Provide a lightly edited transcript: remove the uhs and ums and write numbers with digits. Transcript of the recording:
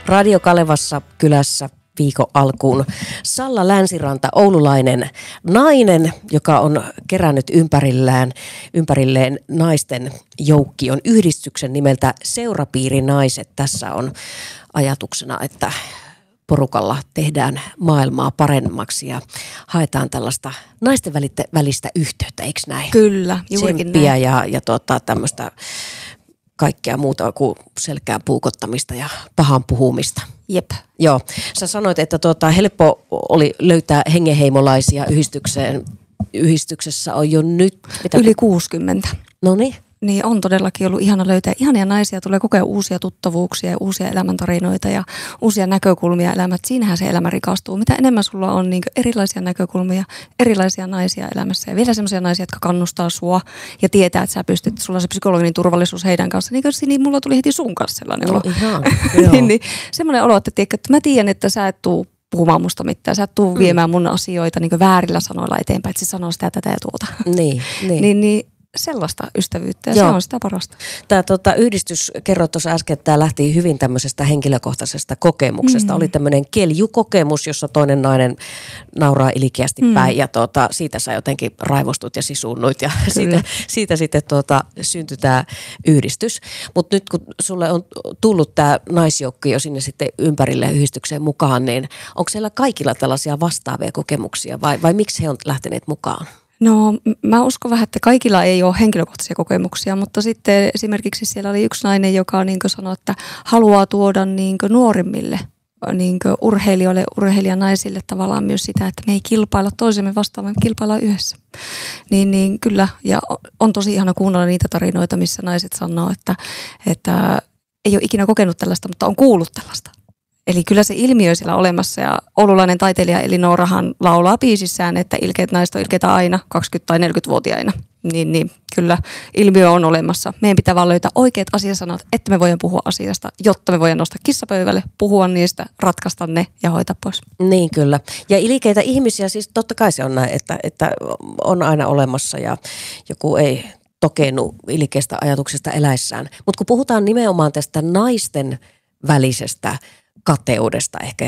Radio Kalevassa kylässä viikon alkuun Salla Länsiranta, oululainen nainen, joka on kerännyt ympärilleen naisten joukkion yhdistyksen nimeltä Seurapiirinaiset. Tässä on ajatuksena, että porukalla tehdään maailmaa paremmaksi ja haetaan tällaista naisten välistä yhteyttä, eikö näin? Kyllä, juurikin näin. Ja tämmöistä kaikkea muuta kuin selkään puukottamista ja pahan puhumista. Jep. Joo. Sä sanoit, että helppo oli löytää hengenheimolaisia yhdistyksessä on jo nyt. Yli 60. Noniin. Niin on todellakin ollut ihana löytää. Ihania naisia, tulee kokea uusia tuttavuuksia ja uusia elämäntarinoita ja uusia näkökulmia elämään. Siinähän se elämä rikastuu. Mitä enemmän sulla on niin erilaisia näkökulmia, erilaisia naisia elämässä ja vielä sellaisia naisia, jotka kannustaa sua ja tietää, että sä pystyt, sulla on se psykologinen turvallisuus heidän kanssa. Niin mulla tuli heti sun kanssa sellainen olo. Ihan, niin, semmoinen olo, että mä tiedän, että sä et tuu puhumaan musta mitään. Sä et tuu viemään mun asioita niin väärillä sanoilla eteenpäin, että se sanoo sitä, tätä ja tuota. Niin. Sellaista ystävyyttä ja se on sitä parasta. Tämä yhdistys, kerroit tuossa äsken, että tämä lähti hyvin tämmöisestä henkilökohtaisesta kokemuksesta. Oli tämmöinen keljukokemus, jossa toinen nainen nauraa ilkeästi päin ja siitä sä jotenkin raivostut ja sisunnuit ja siitä sitten syntyi tämä yhdistys. Mutta nyt kun sulle on tullut tämä naisjoukko jo sinne sitten ympärille yhdistykseen mukaan, niin onko siellä kaikilla tällaisia vastaavia kokemuksia vai miksi he on lähteneet mukaan? No mä uskon vähän, että kaikilla ei ole henkilökohtaisia kokemuksia, mutta sitten esimerkiksi siellä oli yksi nainen, joka sanoi, että haluaa tuoda nuorimmille urheilijoille, urheilijanaisille tavallaan myös sitä, että me ei kilpailla toisemme vastaan, vaan me kilpaillaan yhdessä. Niin kyllä, ja on tosi ihana kuunnella niitä tarinoita, missä naiset sanoo, että ei ole ikinä kokenut tällaista, mutta on kuullut tällaista. Eli kyllä se ilmiö siellä olemassa ja oululainen taiteilija Elinorahan laulaa biisissään, että ilkeät naiset on ilkeitä aina 20- tai 40-vuotiaina. Niin kyllä ilmiö on olemassa. Meidän pitää vaan löytää oikeat asiasanat, että me voidaan puhua asiasta, jotta me voidaan nostaa kissapöydälle, puhua niistä, ratkaista ne ja hoitaa pois. Niin kyllä. Ja ilkeitä ihmisiä siis totta kai se on näin, että on aina olemassa ja joku ei tokenut ilkeistä ajatuksesta eläissään. Mutta kun puhutaan nimenomaan tästä naisten välisestä kateudesta ehkä